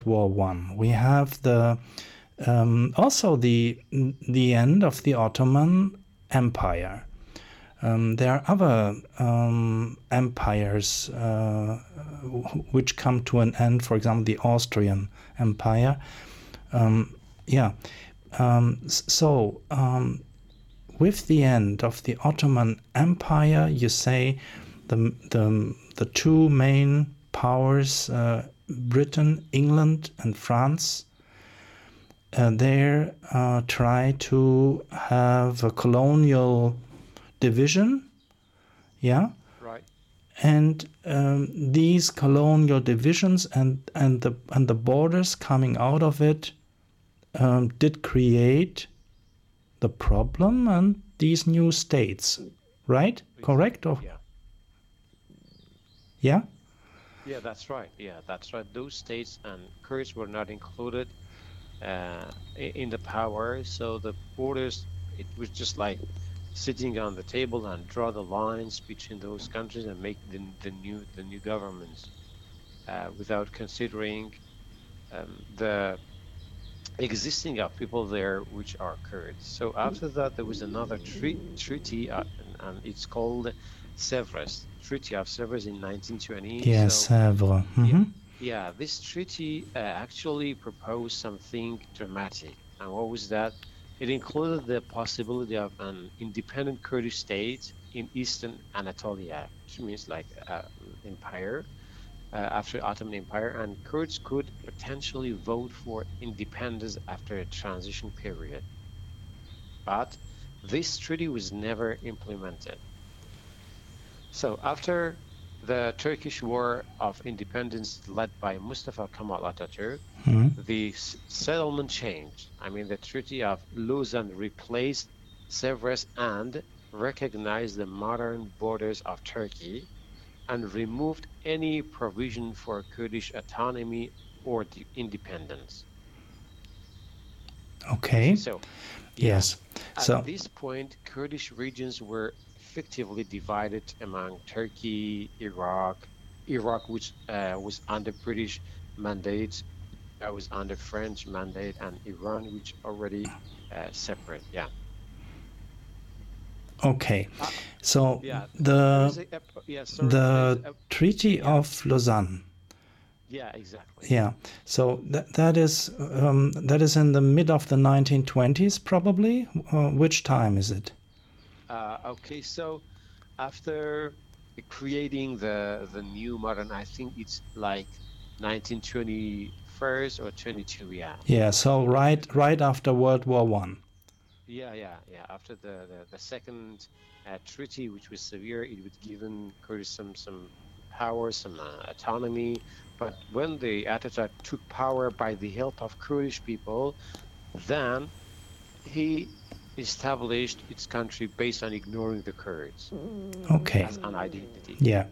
War One. We have the also the end of the Ottoman Empire. There are other empires which come to an end. For example, the Austrian Empire. With the end of the Ottoman Empire, you say the two main powers, Britain, England, and France, they try to have a colonial division, Right. and these colonial divisions and the borders coming out of it did create the problem and these new states, right? Correct? Or yeah? Yeah, that's right. Those states and Kurds were not included in the power, so the borders, it was just like sitting on the table and draw the lines between those countries and make the new governments without considering the existing of people there, which are Kurds. So after that, there was another treaty, and it's called Sèvres, Treaty of Sèvres in 1920. Yes, Sèvres. Yeah, this treaty actually proposed something dramatic. And what was that? It included the possibility of an independent Kurdish state in Eastern Anatolia, which means like empire, after Ottoman Empire, and Kurds could potentially vote for independence after a transition period. But this treaty was never implemented. So after the Turkish War of Independence led by Mustafa Kemal Atatürk, the settlement changed. I mean, the Treaty of Lausanne replaced Sèvres and recognized the modern borders of Turkey and removed any provision for Kurdish autonomy or independence. Okay. So, yes. At this point, Kurdish regions were effectively divided among Turkey, Iraq, which was under British mandate, was under French mandate, and Iran, which already separate. Yeah. Okay. So the Treaty of Lausanne. Yeah, exactly. Yeah. So that is in the mid of the 1920s, probably. Which time is it? Okay, so after creating the new modern, I think it's like 1921 or 22. Yeah. Yeah. So right after World War One. Yeah. After the second treaty, which was severe, it would given Kurds some power, some autonomy. But when the Ataturk took power by the help of Kurdish people, then he established its country based on ignoring the Kurds. Okay. As an identity. Yeah.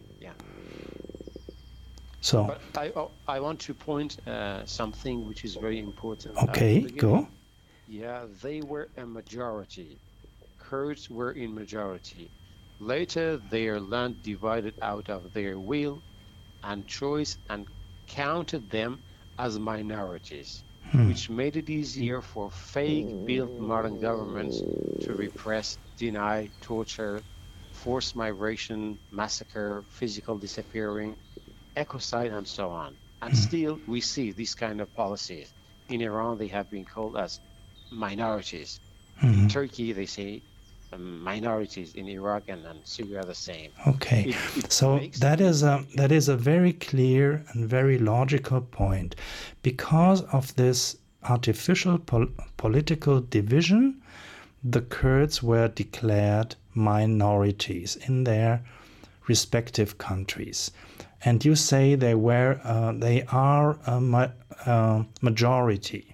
So. But I want to point something which is very important. Okay, go. Yeah, they were a majority. Kurds were in majority. Later, their land divided out of their will and choice and counted them as minorities, which made it easier for fake-built modern governments to repress, deny, torture, forced migration, massacre, physical disappearing, ecocide, and so on. And still, we see this kind of policies. In Iran, they have been called as minorities. In Turkey, they say minorities. In Iraq and Syria, the same. Okay, so that is a very clear and very logical point. Because of this artificial political division, the Kurds were declared minorities in their respective countries. And you say they are a majority.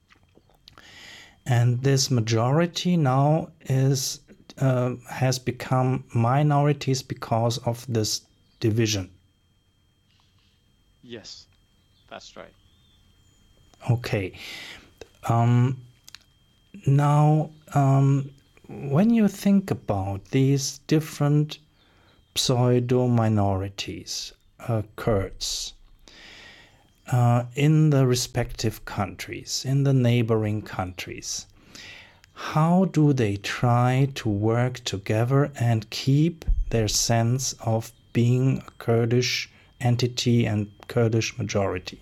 And this majority now has become minorities because of this division. Yes, that's right. Okay. Now, when you think about these different pseudo-minorities, Kurds, in the respective countries, in the neighboring countries. How do they try to work together and keep their sense of being a Kurdish entity and Kurdish majority?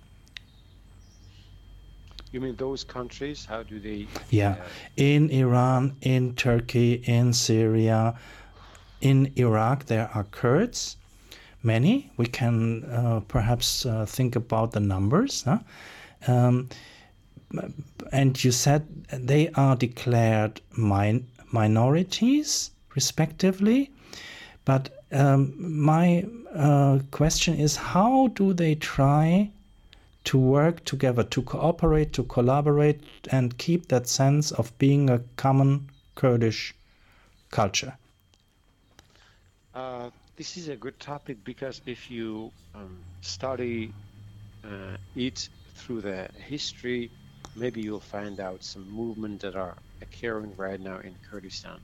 You mean those countries? How do they? Yeah, in Iran, in Turkey, in Syria, in Iraq, there are Kurds, many. We can perhaps think about the numbers. Huh? And you said they are declared minorities, respectively. But my question is, how do they try to work together, to cooperate, to collaborate, and keep that sense of being a common Kurdish culture? This is a good topic, because if you study it through the history, maybe you'll find out some movements that are occurring right now in Kurdistan.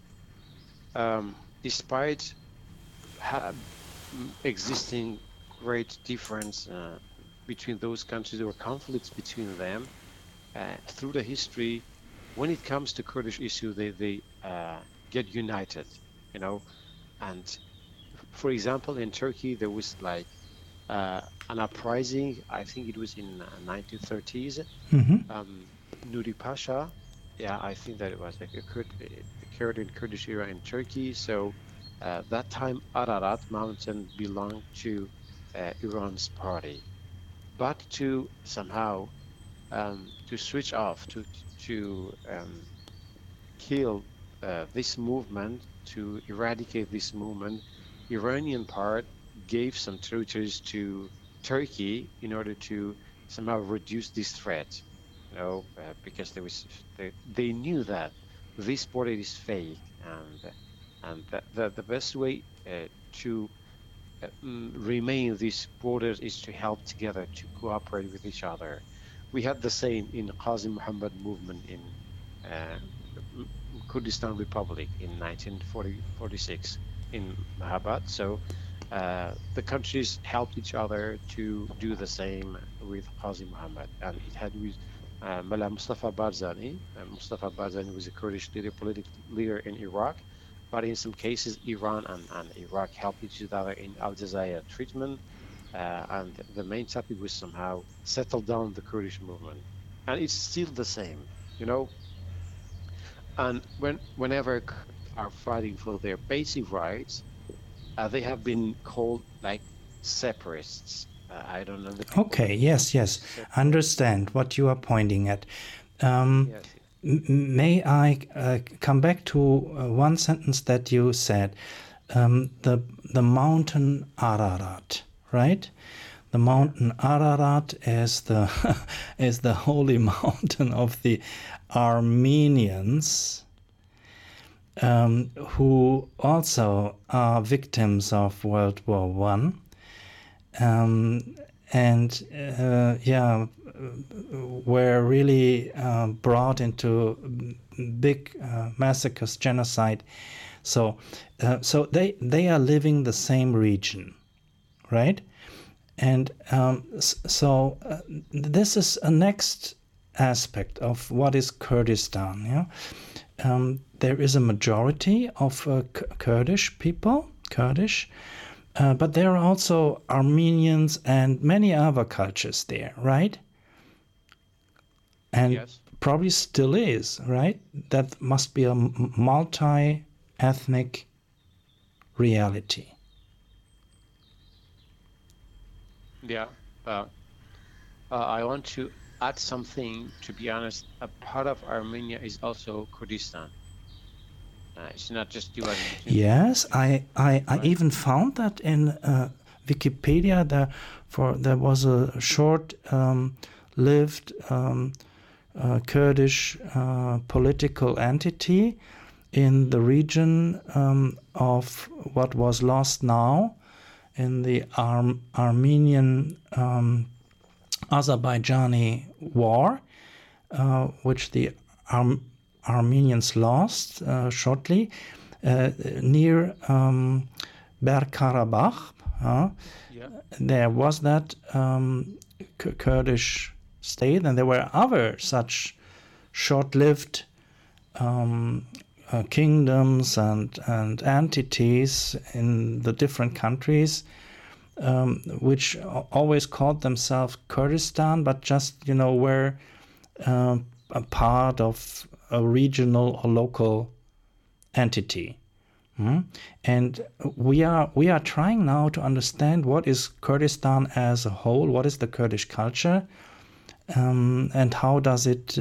Despite existing great difference between those countries, or conflicts between them, through the history, when it comes to Kurdish issue, they get united, you know. And for example, in Turkey, there was like an uprising, I think it was in 1930s. Nuri Pasha, yeah, I think that it was like occurred in Kurdish era in Turkey. So that time Ararat mountain belonged to Iran's party. But to somehow to switch off, to kill this movement, to eradicate this movement, Iranian part gave some territories to Turkey in order to somehow reduce this threat, you know, because they knew that this border is fake, and the best way to remain these borders is to help together, to cooperate with each other. We had the same in Qasim Muhammad movement in Kurdistan Republic in 1946 in Mahabad. So the countries helped each other to do the same with Qasim Muhammad, and it had with Mullah Mustafa Barzani. Mustafa Barzani was a Kurdish political leader in Iraq, but in some cases Iran and Iraq helped each other in Al Jazeera treatment, and the main topic was somehow settle down the Kurdish movement, and it's still the same, you know. And whenever are fighting for their basic rights, they have been called like separatists. I don't know. Okay, yes. Understand what you are pointing at. Yes. May I come back to one sentence that you said? The mountain Ararat, right? The mountain Ararat is the is the holy mountain of the Armenians, who also are victims of World War One, and were really brought into big massacres, genocide. So they are living the same region, right? And this is a next aspect of what is Kurdistan. Yeah, there is a majority of Kurdish people, but there are also Armenians and many other cultures there, right? And Yes. probably still is, right? That must be a multi-ethnic reality. Yeah. I want to add something. To be honest, a part of Armenia is also Kurdistan. It's not just divided between. Yes, I even found that in Wikipedia. There was a short-lived Kurdish political entity in the region of what was lost now in the Armenian Azerbaijani war, which the Armenians lost shortly, near Bergkarabakh. Yeah. There was that Kurdish state, and there were other such short-lived kingdoms and entities in the different countries, which always called themselves Kurdistan, but just were a part of a regional or local entity. And we are trying now to understand what is Kurdistan as a whole, what is the Kurdish culture, and how does it,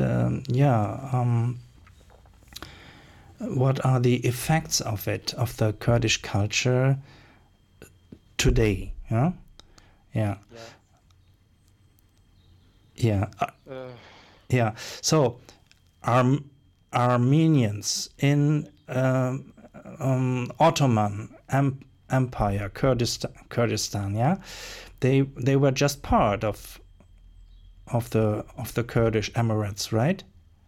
what are the effects of it, of the Kurdish culture today? So Armenians in Ottoman Empire, Kurdistan, they were just part of the Kurdish Emirates, right?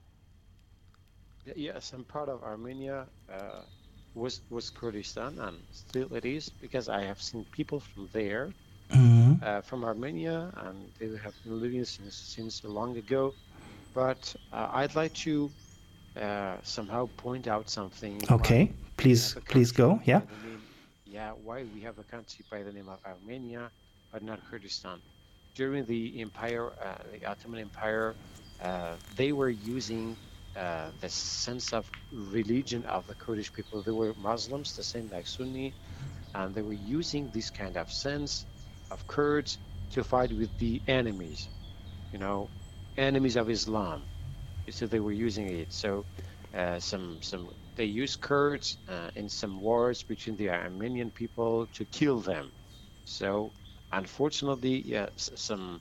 Yes, and part of Armenia was Kurdistan, and still it is, because I have seen people from there, from Armenia, and they have been living since long ago. But I'd like to somehow point out something. Okay, please go. Yeah. Why we have a country by the name of Armenia, but not Kurdistan? During the empire, the Ottoman Empire, they were using the sense of religion of the Kurdish people. They were Muslims, the same like Sunni, and they were using this kind of sense of Kurds to fight with the enemies, enemies of Islam. So they were using it. So they used Kurds in some wars between the Armenian people to kill them. So unfortunately, some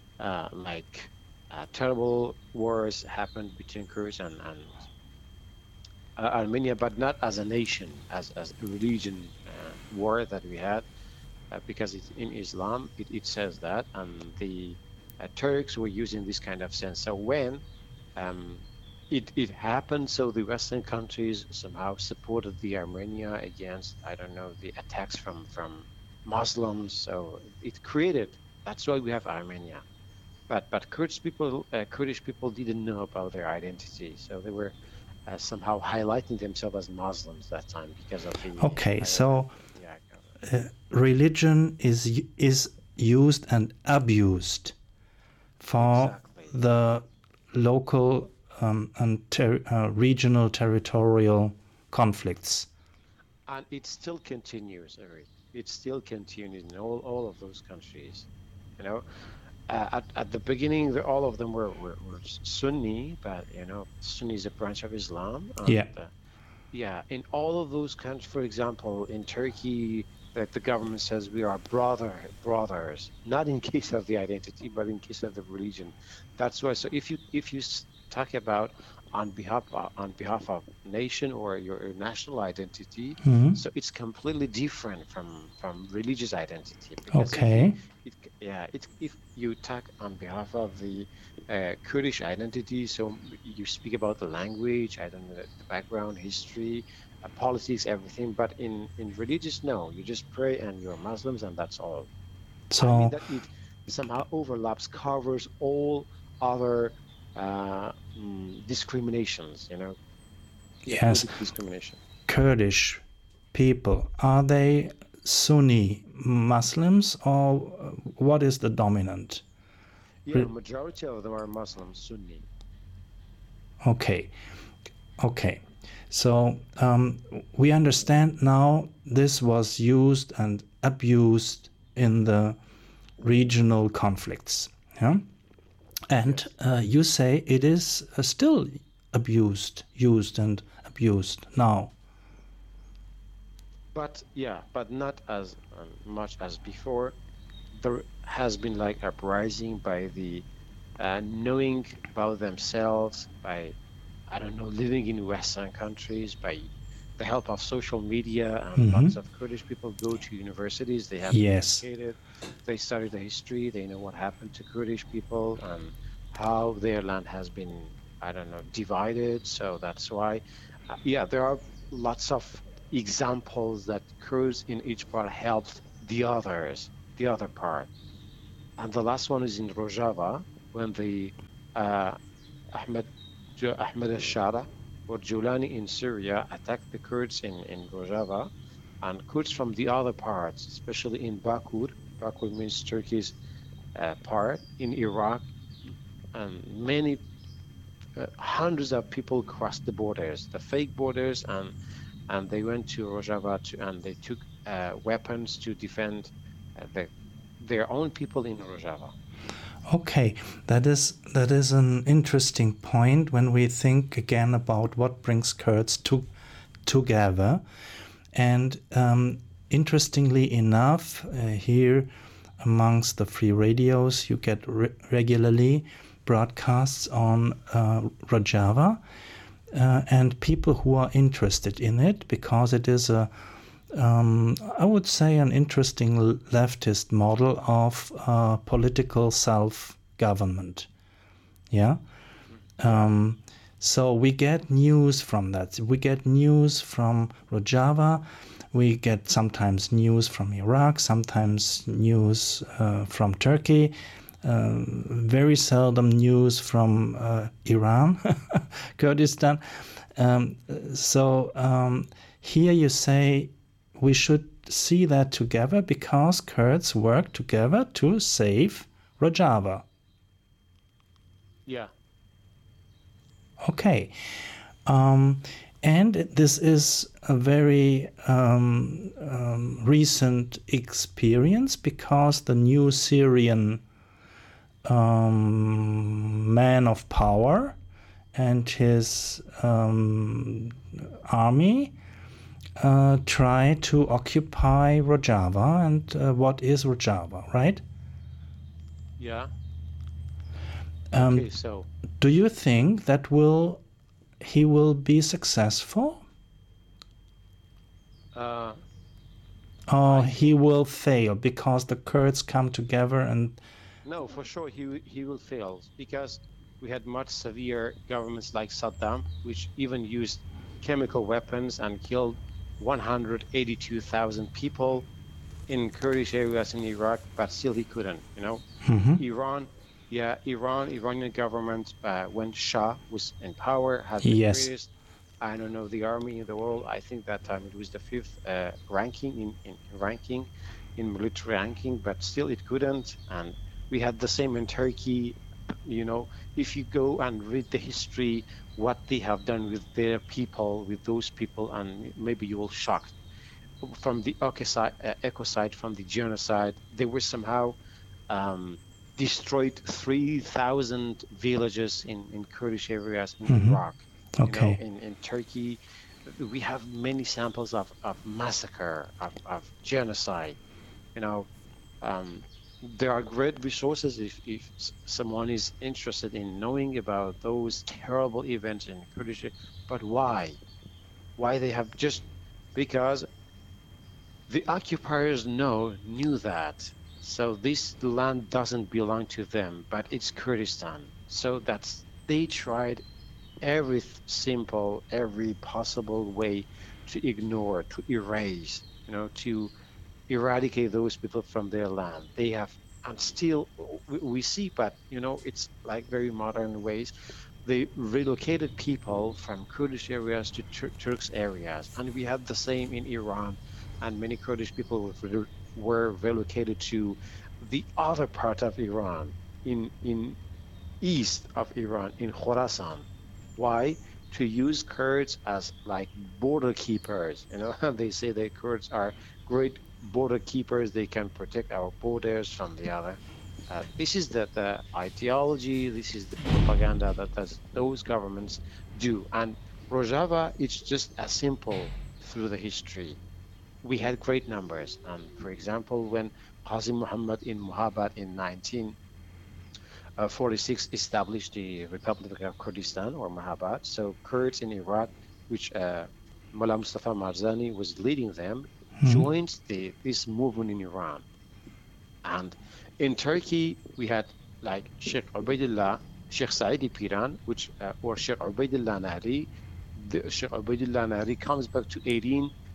terrible wars happened between Kurds and Armenia, but not as a nation, as a religion war that we had, because in Islam it says that, and the Turks were using this kind of sense. So when it happened, so the Western countries somehow supported the Armenia against, the attacks from Muslims. So it created, that's why we have Armenia. But Kurdish people didn't know about their identity, so they were somehow highlighting themselves as Muslims that time because of the. Okay, so religion is used and abused for the local and regional territorial conflicts. And it still continues, Eric. It still continues in all of those countries. At the beginning, all of them were Sunni, but Sunni is a branch of Islam. And, in all of those countries, for example, in Turkey, that the government says we are brothers, not in case of the identity, but in case of the religion. That's why. So if you talk about on behalf of nation or your national identity, so it's completely different from religious identity. Okay. If you talk on behalf of the Kurdish identity, so you speak about the language, the background, history, politics, everything. But in religious, no, you just pray and you're Muslims, and that's all. So that it somehow overlaps, covers all other discriminations, Yes. Discrimination. Kurdish people, are they Sunni Muslims, or what is the dominant? Yeah, majority of them are Muslims, Sunni. Okay. So we understand now this was used and abused in the regional conflicts. Yeah? And you say it is still used and abused now. But not as much as before. There has been like uprising by the knowing about themselves, by living in Western countries, by the help of social media, and lots of Kurdish people go to universities. They have been educated. They study the history. They know what happened to Kurdish people and how their land has been, divided. So that's why, there are lots of examples that Kurds in each part helped the other part. And the last one is in Rojava, when the uh, Ahmed al-Shara or Julani in Syria attacked the Kurds in Rojava, and Kurds from the other parts, especially in Bakur. Bakur means Turkey's part in Iraq, and many hundreds of people crossed the borders, the fake borders, and they went to Rojava and they took weapons to defend their own people in Rojava. Okay, that is an interesting point when we think again about what brings Kurds together. And interestingly enough, here amongst the free radios, you get regularly broadcasts on Rojava, and people who are interested in it, because it is I would say an interesting leftist model of political self-government. Yeah. So we get news from that. We get news from Rojava. We get sometimes news from Iraq, sometimes news from Turkey, very seldom news from Iran, Kurdistan. Here you say we should see that together because Kurds work together to save Rojava. Yeah. Okay. And this is a very recent experience because the new Syrian man of power and his army try to occupy Rojava. And what is Rojava, right? Yeah. Okay, so do you think that he will be successful? Or he will fail because the Kurds come together and... No, for sure he will fail, because we had much severe governments like Saddam, which even used chemical weapons and killed 182,000 people in Kurdish areas in Iraq, but still he couldn't, you know. Iranian government, when Shah was in power, had the greatest, I don't know, the army in the world. I think that time it was the 5th ranking in military ranking, but still it couldn't. And we had the same in Turkey. You know, if you go and read the history, what they have done with their people, with those people, and maybe you will shocked. From the ecocide, from the genocide, they were somehow destroyed 3,000 villages in Kurdish areas in Iraq. Okay. You know, in Turkey, we have many samples of massacre, of genocide. You know, there are great resources if someone is interested in knowing about those terrible events in Kurdish. But why? Why they have just because the occupiers knew that. So this land doesn't belong to them, but it's Kurdistan. So they tried every possible way to ignore, to erase, you know, to eradicate those people from their land. They have, and still we see, but you know, it's like very modern ways. They relocated people from Kurdish areas to Turks areas, and we had the same in Iran, and many Kurdish people were relocated to the other part of Iran, in east of Iran, in Khorasan. Why? To use Kurds as like border keepers. You know, they say that Kurds are great border keepers. They can protect our borders from the other. This is the ideology. This is the propaganda that those governments do. And Rojava, it's just as simple through the history. We had great numbers. For example, when Qasim Muhammad in Mohabbat in 1946 established the Republic of Kurdistan, or Mohabbat, so Kurds in Iraq, which Mullah Mustafa Marzani was leading them, joined this movement in Iran. And in Turkey, we had like Sheikh Ubaidullah, Sheikh Saidi Piran, which or Sheikh Ubaidullah Nahri. Sheikh Ubaidullah Nahri comes back to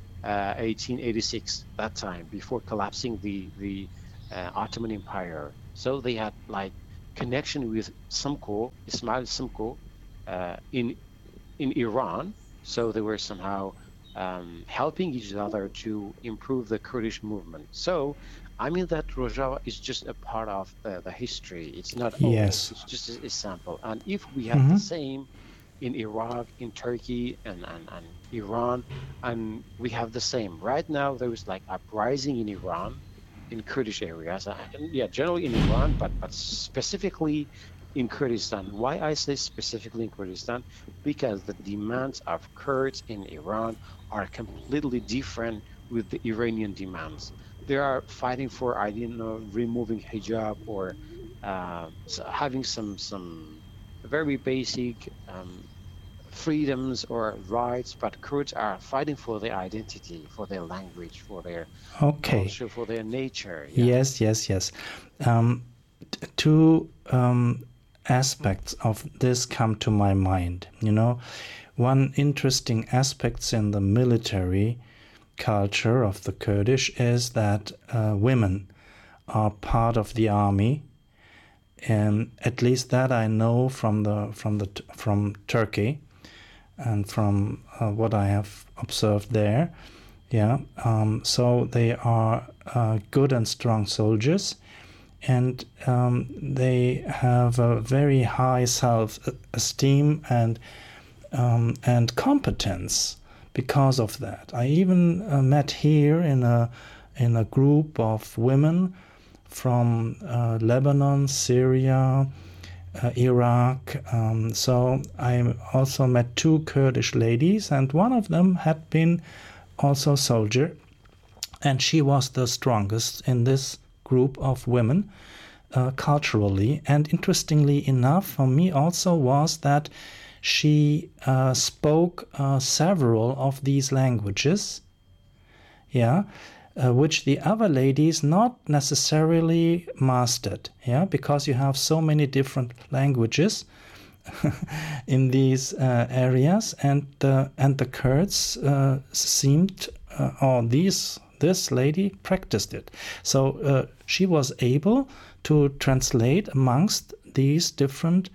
1886, that time, before collapsing the Ottoman Empire. So they had like connection with Sumko, Ismail Sumko, in Iran. So they were somehow helping each other to improve the Kurdish movement. So I mean that Rojava is just a part of the history. It's not all. Yes. It's just a sample. And if we have the Hmm. same in Iraq, in Turkey, and Iran, and we have the same. Right now, there is like uprising in Iran, in Kurdish areas, and yeah, generally in Iran, but specifically in Kurdistan. Why I say specifically in Kurdistan? Because the demands of Kurds in Iran are completely different with the Iranian demands. They are fighting for, I don't know, removing hijab or having some very basic freedoms or rights, but Kurds are fighting for their identity, for their language, for their Okay. culture, for their nature. Yeah. Yes, yes, yes. Um, two aspects of this come to my mind. One interesting aspect in the military culture of the Kurdish is that women are part of the army, and at least that I know from Turkey and from what I have observed there. Yeah, so they are good and strong soldiers, and they have a very high self-esteem and competence because of that. I even met here in a group of women from Lebanon, Syria, Iraq. So I also met two Kurdish ladies, and one of them had been also a soldier, and she was the strongest in this group of women culturally. And interestingly enough, for me also was that she spoke several of these languages, yeah, which the other ladies not necessarily mastered, yeah, because you have so many different languages in these areas, and the Kurds seemed, or this lady practiced it, so she was able to translate amongst these different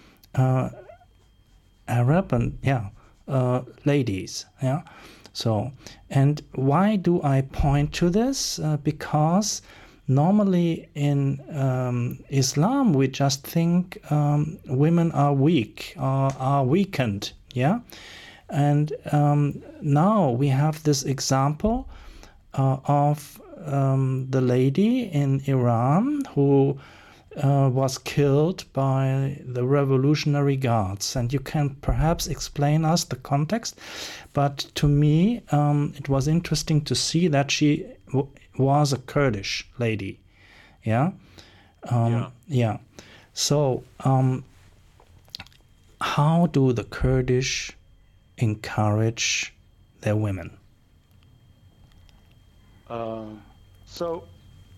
Arab and ladies, yeah. So, and why do I point to this? Because normally in Islam we just think women are weak or are weakened, yeah. And now we have this example of the lady in Iran who was killed by the Revolutionary Guards. And you can perhaps explain us the context, but to me it was interesting to see that she was a Kurdish lady. Yeah. Yeah. So how do the Kurdish encourage their women? So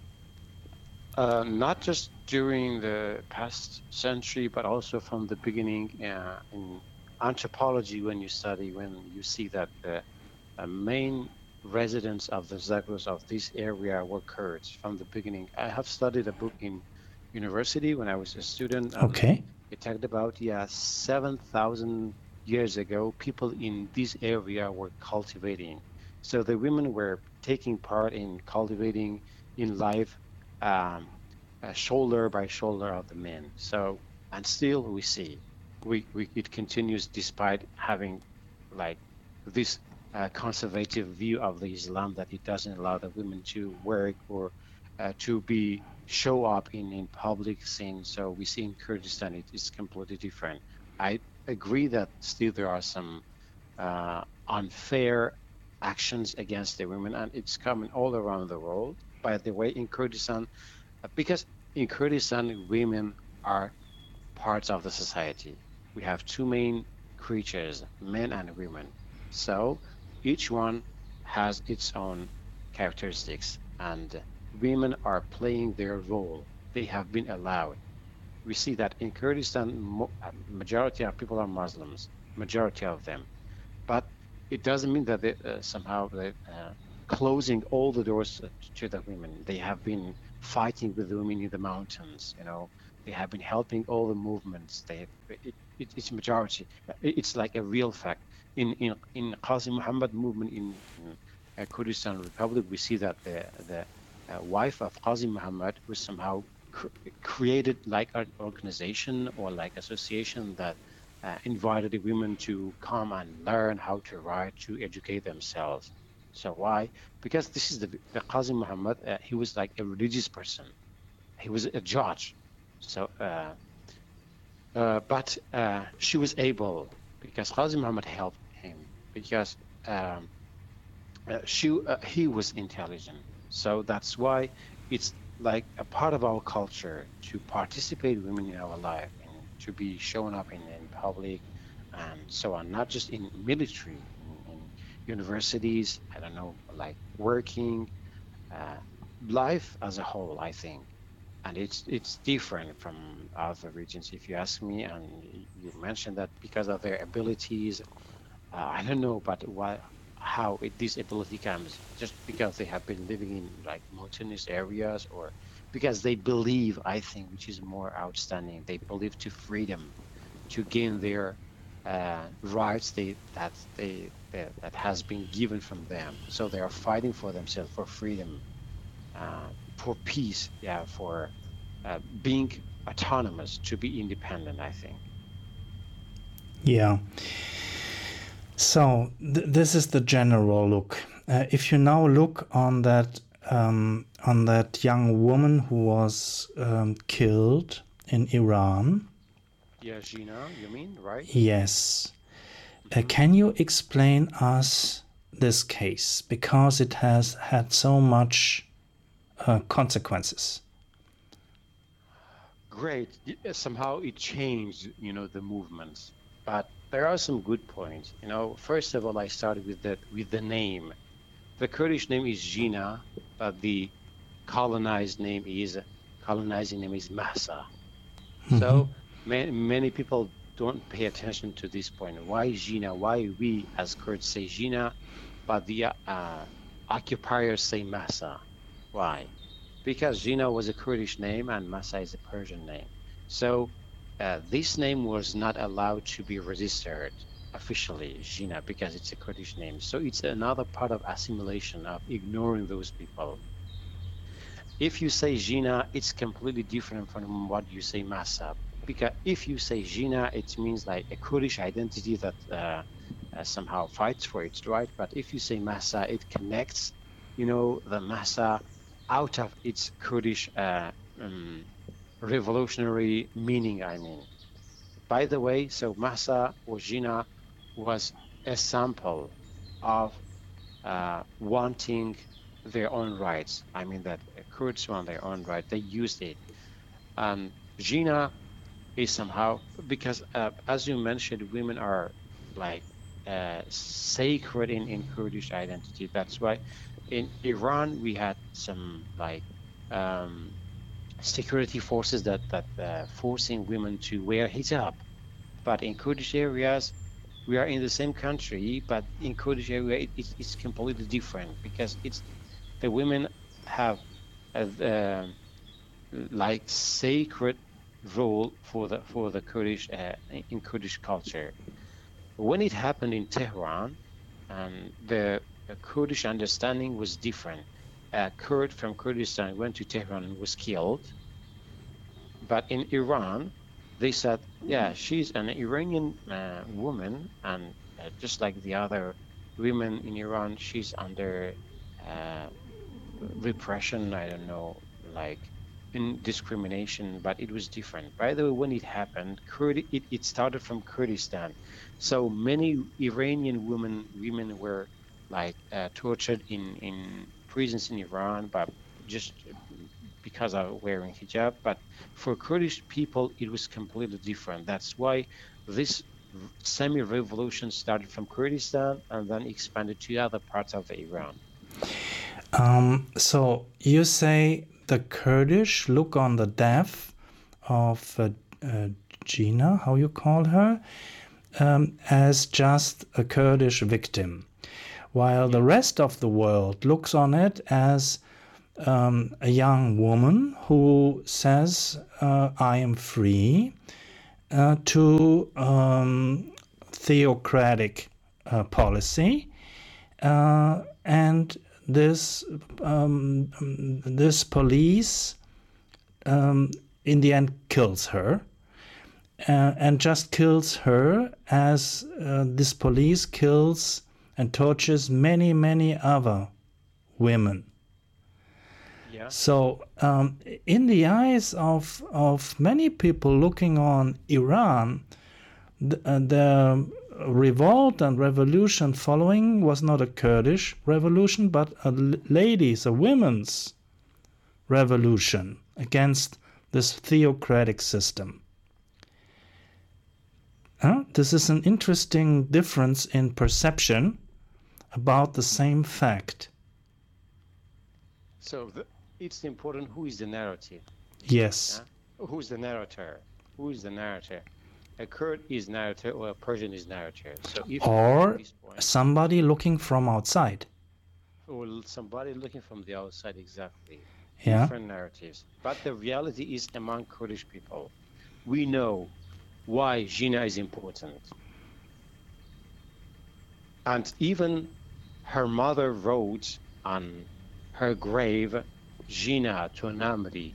not just during the past century, but also from the beginning in anthropology, when you see that the main residents of the Zagros of this area were Kurds from the beginning. I have studied a book in university when I was a student. Okay. It talked about 7,000 years ago, people in this area were cultivating. So the women were taking part in cultivating in life, shoulder by shoulder of the men. So, and still we see, it continues despite having like this conservative view of the Islam, that it doesn't allow the women to work or to be show up in public scene. So we see in Kurdistan it is completely different. I agree that still there are some unfair actions against the women, and it's common all around the world. By the way, in Kurdistan, because in Kurdistan women are parts of the society. We have two main creatures, men and women. So each one has its own characteristics, and women are playing their role. They have been allowed. We see that in Kurdistan, majority of people are Muslims, majority of them. But it doesn't mean that they somehow closing all the doors to the women. They have been fighting with the women in the mountains. They have been helping all the movements. It's majority. It's like a real fact. In Qasim Muhammad movement in Kurdistan Republic, we see that the wife of Qasim Muhammad was somehow created like an organization or like association that invited the women to come and learn how to write, to educate themselves. So why? Because this is the Qasim Muhammad. He was like a religious person. He was a judge. So, but she was able, because Qasim Muhammad helped him, because he was intelligent. So that's why it's like a part of our culture to participate women in our life and to be shown up in public and so on, not just in military, in universities, I don't know, like working, life as a whole, I think. And it's different from other regions, if you ask me. And you mentioned that because of their abilities, I don't know, but how this ability comes, just because they have been living in like mountainous areas, or because they believe, I think, which is more outstanding, they believe to freedom, to gain their rights that has been given from them. So they are fighting for themselves, for freedom, for peace, for being autonomous, to be independent, I think. Yeah. So this is the general look. If you now look on that young woman who was killed in Iran. Yeah, Gina, you mean, right? Yes. Can you explain us this case? Because it has had so much consequences. Great. Somehow it changed, the movements. But there are some good points. First of all, I started with the name. The Kurdish name is Gina, but the colonizing name is Mahsa. So many people don't pay attention to this point. Why Gina? Why we as Kurds say Gina, but the occupiers say Mahsa? Why? Because Gina was a Kurdish name and Mahsa is a Persian name. So this name was not allowed to be registered officially, Gina, because it's a Kurdish name. So it's another part of assimilation, of ignoring those people. If you say Gina, it's completely different from what you say Mahsa. Because if you say Gina, it means like a Kurdish identity that somehow fights for its right. But if you say Mahsa, it connects, the Mahsa out of its Kurdish revolutionary meaning, I mean. By the way, so Mahsa or Gina was a sample of wanting their own rights. I mean that Kurds want their own right. They used it. Gina is somehow, because as you mentioned, women are like sacred in Kurdish identity. That's why in Iran we had some like security forces that forcing women to wear hijab. But in Kurdish areas, we are in the same country, but in Kurdish area it's completely different, because the women have like sacred role for the Kurdish in Kurdish culture. When it happened in Tehran, and the Kurdish understanding was different. A Kurd from Kurdistan went to Tehran and was killed. But in Iran, they said, yeah, she's an Iranian woman, and just like the other women in Iran, she's under repression, I don't know, like in discrimination, but it was different. By the way, when it happened, it started from Kurdistan. So many Iranian women were like tortured in prisons in Iran, but just because of wearing hijab. But for Kurdish people, it was completely different. That's why this semi-revolution started from Kurdistan and then expanded to other parts of Iran. So you say the Kurdish look on the death of Gina, how you call her, as just a Kurdish victim, while the rest of the world looks on it as a young woman who says, I am free, to theocratic policy, and this police in the end kills her, and just kills her as this police kills and tortures many other women. Yeah. So in the eyes of many people looking on Iran, the revolt and revolution following was not a Kurdish revolution, but a women's revolution against this theocratic system. This is an interesting difference in perception about the same fact. So it's important who is the narrative. Yes. Who's the narrator? Who is the narrator? A Kurd is narrator or a Persian is narrator. So if or somebody looking from outside. Or somebody looking from the outside, exactly. Yeah. Different narratives. But the reality is among Kurdish people, we know why Jina is important. And even her mother wrote on her grave, Jina to Namri,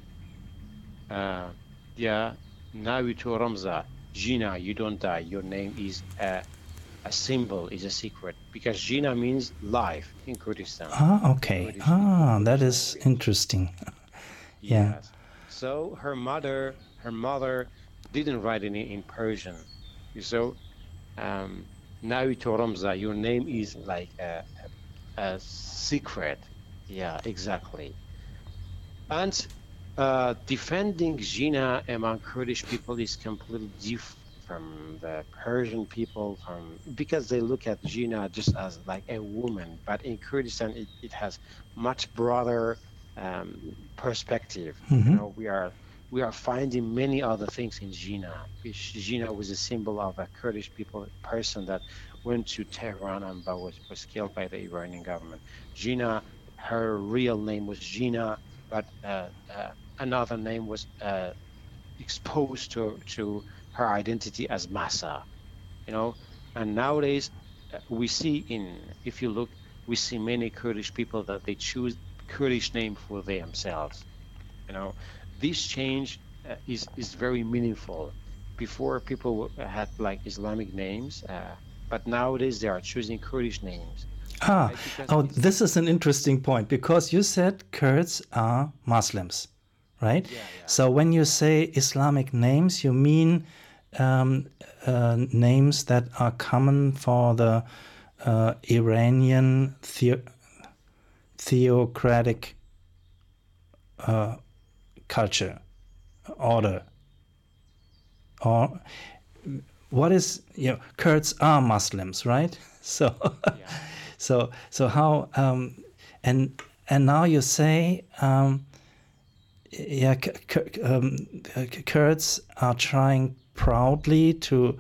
Nawi to Ramza, Jina, you don't die. Your name is a symbol, is a secret, because Jina means life in Kurdistan. Okay. That is interesting. Yeah. Yes. So her mother didn't write in Persian. So, Nawi to Ramza, your name is like a secret. Yeah, exactly. And defending Jina among Kurdish people is completely different from the Persian people, because they look at Jina just as like a woman. But in Kurdistan, it has much broader perspective. Mm-hmm. You know, we are finding many other things in Jina. Jina was a symbol of a Kurdish person that went to Tehran and was killed by the Iranian government. Jina, her real name was Jina, but another name was exposed to her identity as Masa, you know. And nowadays we see if you look, we see many Kurdish people that they choose Kurdish name for themselves, you know. This change is very meaningful. Before, people had like Islamic names, but nowadays they are choosing Kurdish names. This is an interesting point, because you said Kurds are Muslims, right? Yeah. So when you say Islamic names, you mean names that are common for the Iranian theocratic culture, order, or what is, Kurds are Muslims, right? So, Yeah. so how and now you say Kurds are trying proudly to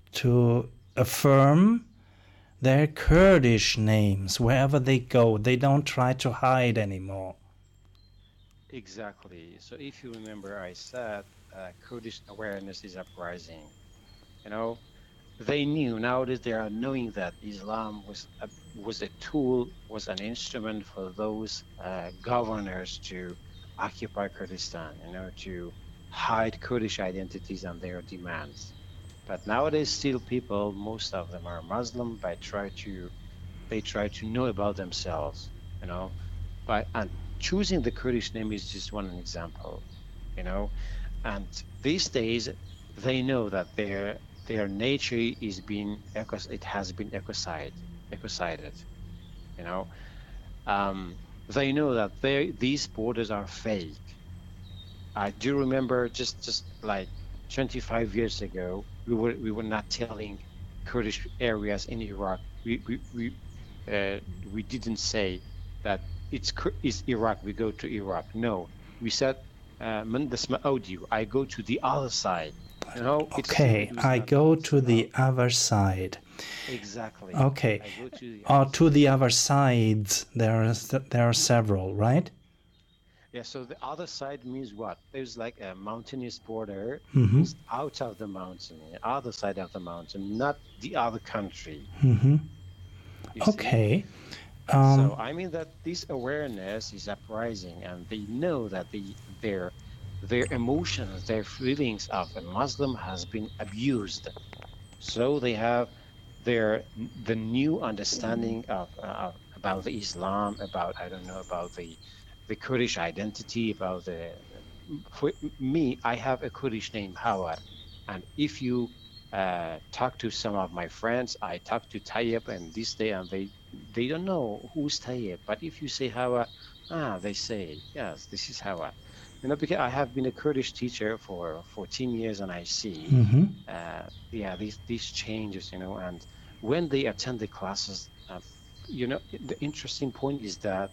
affirm their Kurdish names wherever they go. They don't try to hide anymore. Exactly. So if you remember, I said Kurdish awareness is uprising. You know, they knew. Nowadays they are knowing that Islam was a tool, was an instrument for those governors to occupy Kurdistan, you know, to hide Kurdish identities and their demands. But nowadays, still people, most of them are Muslim, but they try to know about themselves, you know, and choosing the Kurdish name is just one example, you know. And these days, they know that their nature has been ecocided, you know. They know that these borders are fake. I do remember just like 25 years ago, we were not telling Kurdish areas in Iraq. We didn't say that it's Iraq. We go to Iraq. No, we said I go to the other side. You know. Okay, I go to the other side. Exactly. Okay. To the other sides. There are several, right? Yeah, so the other side means what? There's like a mountainous border Mm-hmm. is out of the mountain, the other side of the mountain, not the other country. Mm-hmm. You see? Okay. So I mean that this awareness is uprising, and they know that their emotions, their feelings of a Muslim has been abused. So they have the new understanding of about the Islam, about I don't know about the Kurdish identity, about the for me, I have a Kurdish name, Hawar, and if you talk to some of my friends, I talk to Tayyip and this day, and they don't know who's Tayyip. But if you say Hawar, they say yes, this is Hawar. You know, because I have been a Kurdish teacher for 14 years, and I see, Mm-hmm. yeah, these changes, you know, and when they attend the classes, you know, the interesting point is that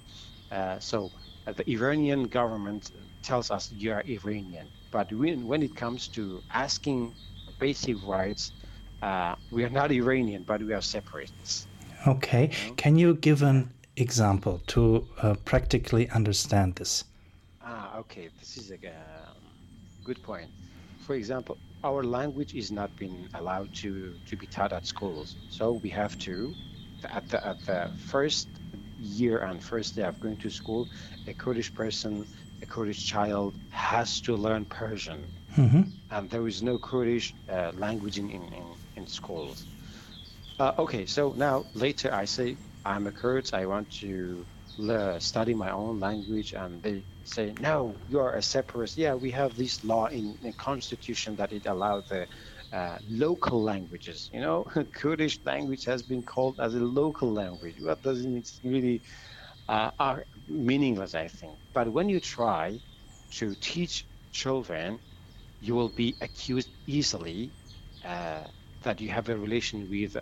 the Iranian government tells us you are Iranian, but when it comes to asking basic rights, we are not Iranian, but we are separatists. Okay. You know? Can you give Yeah. an example to practically understand this? Okay. This is a good point. For example, our language is not being allowed to be taught at schools, so we have to at the first year and first day of going to school, a Kurdish person, a Kurdish child has to learn Persian, Mm-hmm. and there is no Kurdish language in schools. Okay, so now later I say I'm a Kurd, I want to study my own language, and they say no, you are a separatist. Yeah, we have this law in the constitution that it allowed the local languages. You know, Kurdish language has been called as a local language. What does it mean? It's really are meaningless, I think. But when you try to teach children, you will be accused easily that you have a relation with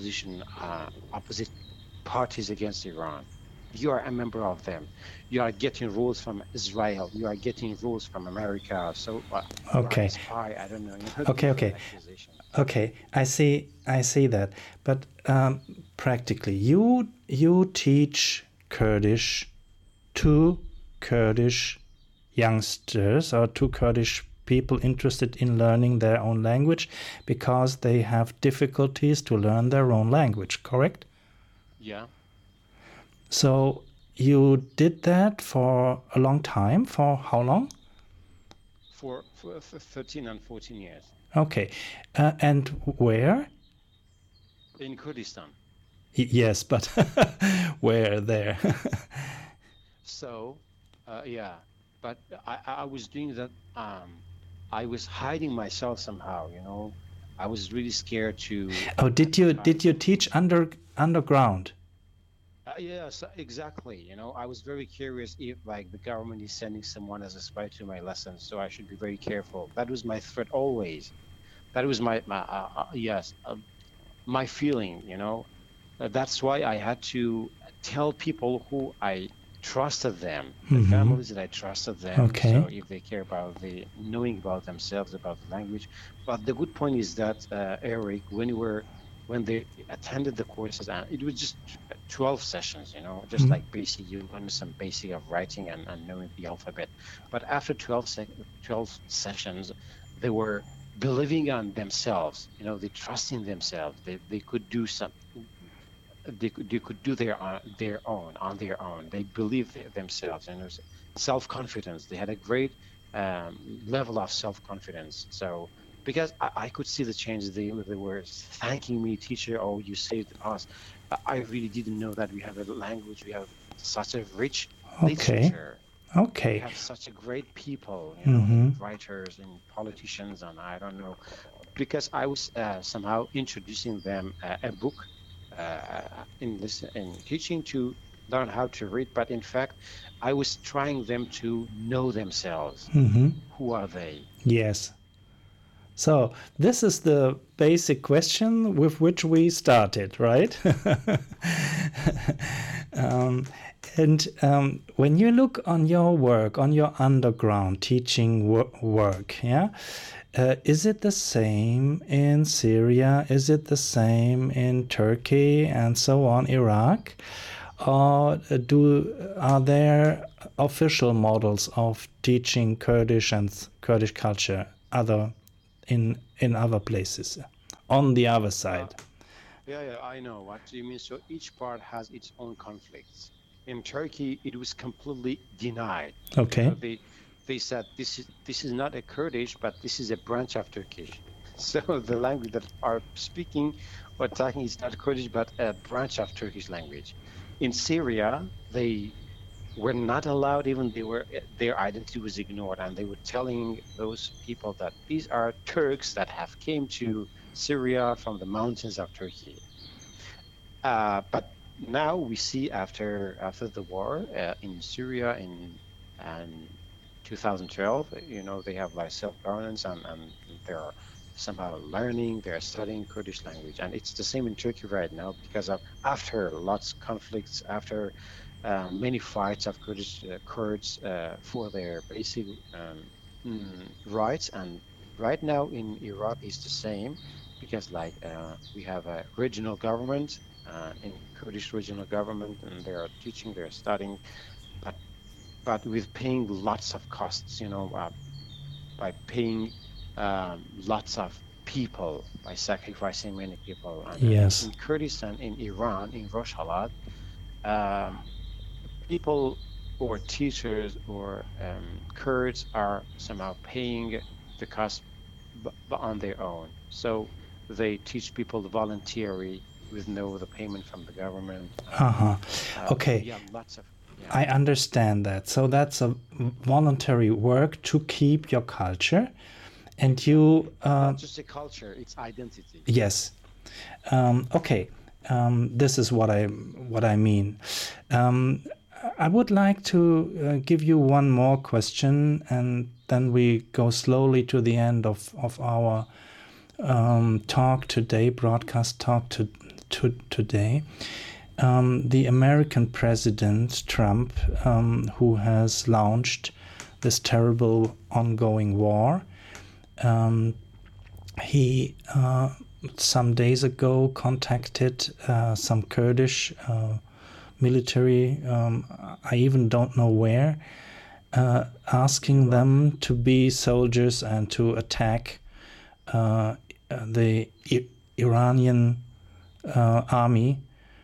opposite parties against Iran. You are a member of them. You are getting rules from Israel. You are getting rules from America. So you are a Okay. spy. I don't know. You know, Okay. different Okay. accusations. Okay. I see that. But practically, you teach Kurdish to Kurdish youngsters or to Kurdish people interested in learning their own language because they have difficulties to learn their own language, correct? Yeah. So you did that for a long time. For how long? For 13 and 14 years Okay. And where? in Kurdistan. Yes, but where there? So, yeah, but I was doing that. I was hiding myself somehow, you know. I was really scared to Oh, did you advertise. teach underground? Yes, exactly. You know, I was very curious if like the government is sending someone as a spy to my lessons, so I should be very careful. That was my threat always. That was my feeling, you know. That's why I had to tell people who I trusted them, the Mm-hmm. families that I trusted them. Okay. So if they care about the knowing about themselves, about the language. But the good point is that Eric, when they attended the courses, and it was just 12 sessions, you know, just like basic, you learn some basic of writing and knowing the alphabet. But after 12 sessions, they were believing on themselves, you know, they trust in themselves. They could do something. They could do their own on their own. They believe themselves, and there's self-confidence. They had a great level of self-confidence. So because I could see the changes, they were thanking me, teacher. Oh, you saved us. I really didn't know that we have a language. We have such a rich Okay. literature. We Okay. have such a great people, you know, Mm-hmm. writers and politicians, and I don't know, because I was somehow introducing them a book in teaching to learn how to read, but in fact, I was trying them to know themselves. Mm-hmm. Who are they? Yes. So this is the basic question with which we started, right? When you look on your work, on your underground teaching work, yeah, is it the same in Syria? Is it the same in Turkey and so on, Iraq? or are there official models of teaching Kurdish and Kurdish culture in other places on the other side? Yeah, I know what you mean. So each part has its own conflicts. In Turkey, it was completely denied. Okay. They said this is not a Kurdish, but this is a branch of Turkish. So the language that are speaking or talking is not Kurdish, but a branch of Turkish language. In Syria, they were not allowed, even their identity was ignored, and they were telling those people that these are Turks that have came to Syria from the mountains of Turkey. But now we see after the war in Syria in 2012, they have like self-governance and they're somehow learning, they're studying Kurdish language, and it's the same in Turkey right now because of after lots of conflicts, after many fights of Kurds for their basic rights, and right now in Iraq is the same because like we have a regional government in Kurdish regional government, and they are teaching, they're studying, but with paying lots of costs, by paying lots of people, by sacrificing many people. And Yes. in Kurdistan, in Iran, in Rojhelat, people or teachers or Kurds are somehow paying the cost on their own. So they teach people voluntarily with the payment from the government. Okay. Yeah, lots of. Yeah. I understand that. So that's a voluntary work to keep your culture, and you. Not just a culture; it's identity. Yes. Okay. This is what I mean. I would like to give you one more question, and then we go slowly to the end of our talk today, broadcast talk today. The American President Trump, who has launched this terrible ongoing war, he some days ago contacted some Kurdish military, I even don't know where, asking them to be soldiers and to attack the Iranian army.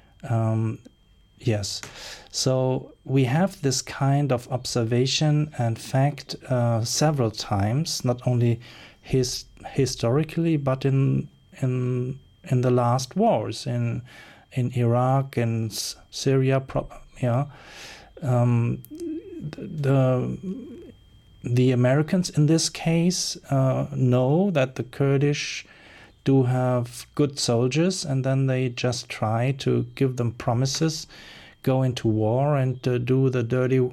Yes, so we have this kind of observation and fact several times, not only historically, but in the last wars in Iraq and Syria. The Americans in this case know that the Kurdish do have good soldiers, and then they just try to give them promises, go into war and do the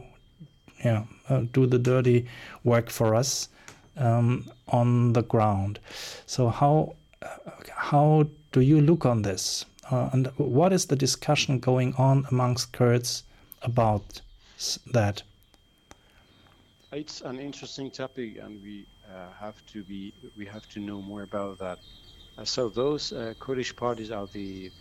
dirty work for us on the ground. So how do you look on this? And what is the discussion going on amongst Kurds about that? It's an interesting topic, and we have to know more about that. So those Kurdish parties are the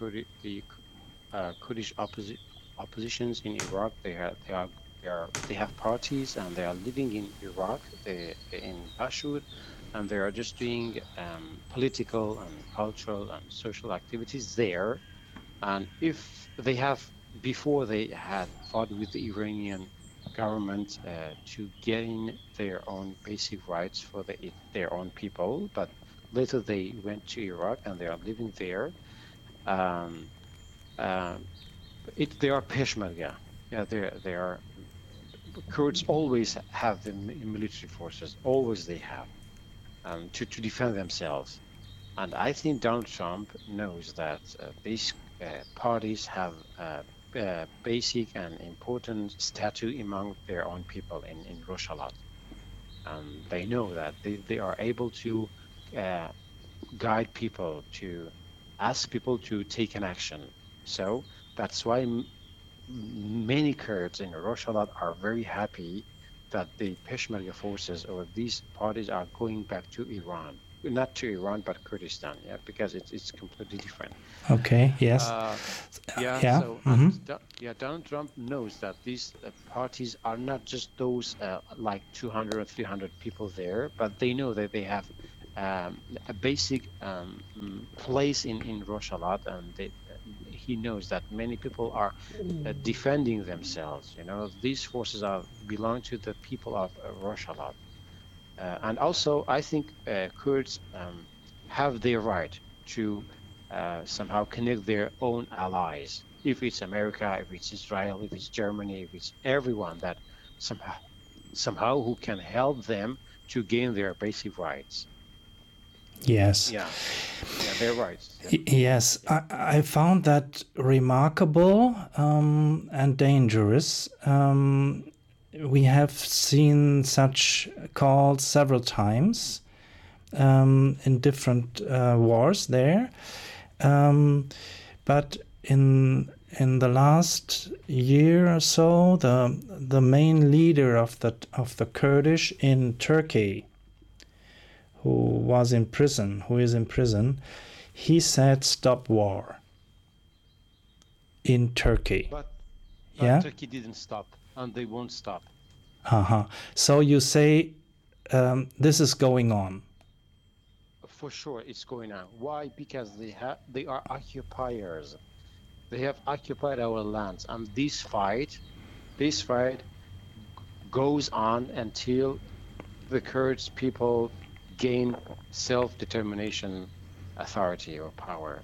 Kurdish oppositions in Iraq. They have parties, and they are living in Iraq, in Bashur, and they are just doing political and cultural and social activities there. And if they have, before they had fought with the Iranian government to gain their own basic rights for their own people, but later they went to Iraq and they are living there. They are Peshmerga. Yeah, they are. Kurds always have the military forces. Always they have to defend themselves. And I think Donald Trump knows that these parties have basic and important status among their own people in Rojhelat. They know that they are able to guide people, to ask people to take an action. So that's why many Kurds in Rojhelat are very happy that the Peshmerga forces or these parties are going back to Iran. not to Iran, but Kurdistan, yeah, because it's completely different. Okay. Yes. Yeah. Yeah. So Donald Trump knows that these parties are not just those like 200 or 300 people there, but they know that they have a basic place in Rojava, and he knows that many people are defending themselves. You know, these forces belong to the people of Rojava. And also, I think Kurds have their right to somehow connect their own allies. If it's America, if it's Israel, if it's Germany, if it's everyone that somehow who can help them to gain their basic rights. Yes. Yeah, their rights. Yeah. Yes, I found that remarkable and dangerous. We have seen such calls several times in different wars there, but in the last year or so, the main leader of the Kurdish in Turkey, who is in prison, he said stop war in Turkey. But yeah, Turkey didn't stop, and they won't stop. So you say this is going on? For sure, it's going on. Why? Because they are occupiers. They have occupied our lands, and this fight goes on until the Kurds people gain self-determination, authority, or power.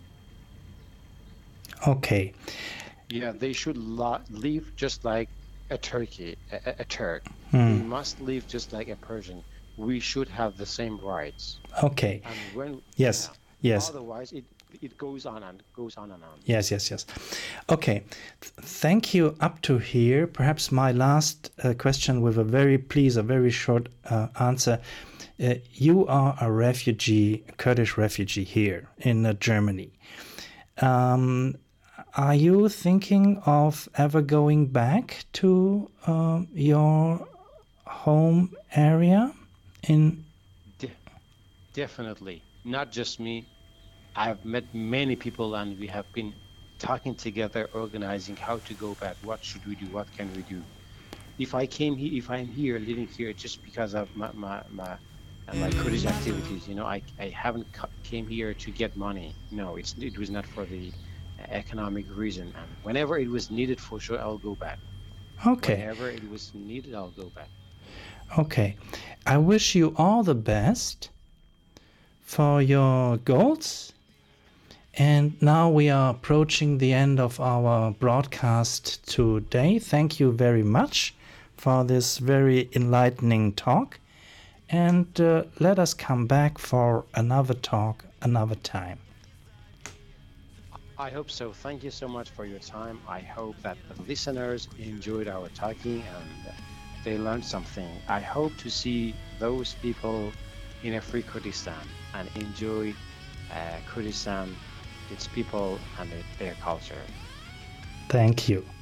Okay. Yeah, they should live just like a Turk. We must live just like a Persian. We should have the same rights. Okay. And when yes. Otherwise, it goes on and goes on and on. Yes. Okay. Thank you up to here. Perhaps my last question with a very short answer. You are a refugee, Kurdish refugee here in Germany. Are you thinking of ever going back to your home area? Definitely. Not just me. I've met many people, and we have been talking together, organizing how to go back. What should we do? What can we do? If I'm here, living here, just because of my Kurdish activities, you know, I haven't came here to get money. No, it was not for the economic reason. And whenever it was needed, for sure, I'll go back. Okay. Whenever it was needed, I'll go back. Okay. I wish you all the best for your goals. And now we are approaching the end of our broadcast today. Thank you very much for this very enlightening talk. And let us come back for another talk another time. I hope so. Thank you so much for your time. I hope that the listeners enjoyed our talking and they learned something. I hope to see those people in a free Kurdistan and enjoy Kurdistan, its people, and their culture. Thank you.